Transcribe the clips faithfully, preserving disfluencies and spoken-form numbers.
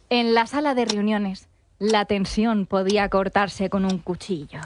En la sala de reuniones, la tensión podía cortarse con un cuchillo.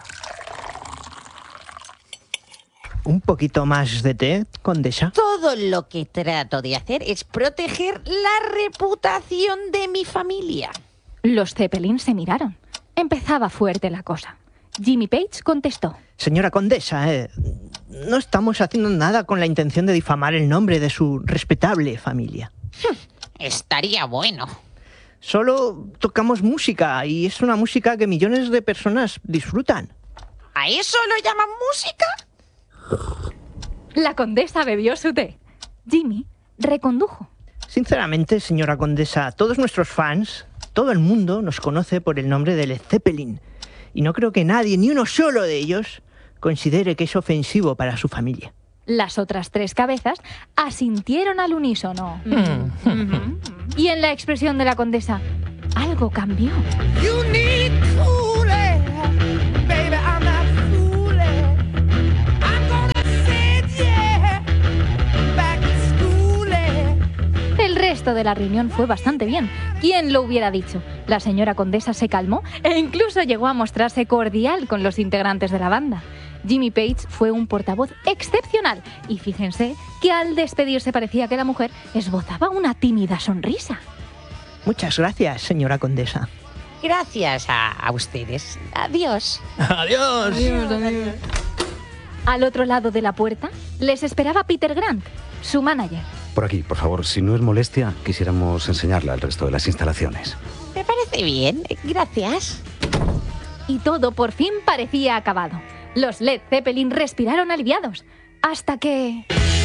¿Un poquito más de té, condesa? Todo lo que trato de hacer es proteger la reputación de mi familia. Los Zeppelin se miraron. Empezaba fuerte la cosa. Jimmy Page contestó. Señora condesa, eh, no estamos haciendo nada con la intención de difamar el nombre de su respetable familia. Estaría bueno. Solo tocamos música, y es una música que millones de personas disfrutan. ¿A eso lo llaman música? La condesa bebió su té. Jimmy recondujo. Sinceramente, señora condesa, todos nuestros fans, todo el mundo nos conoce por el nombre de Led Zeppelin. Y no creo que nadie, ni uno solo de ellos, considere que es ofensivo para su familia. Las otras tres cabezas asintieron al unísono. Y en la expresión de la condesa, algo cambió. You need cooling, baby, I'm not fooling. I'm gonna send you back to school. El resto de la reunión fue bastante bien. ¿Quién lo hubiera dicho? La señora condesa se calmó e incluso llegó a mostrarse cordial con los integrantes de la banda. Jimmy Page fue un portavoz excepcional y fíjense que al despedirse parecía que la mujer esbozaba una tímida sonrisa. Muchas gracias, señora condesa. Gracias a, a ustedes. Adiós. Adiós. Adiós, adiós. Al otro lado de la puerta les esperaba Peter Grant, su manager. Por aquí, por favor, si no es molestia, quisiéramos enseñarle el resto de las instalaciones. Me parece bien, gracias. Y todo por fin parecía acabado. Los Led Zeppelin respiraron aliviados, hasta que...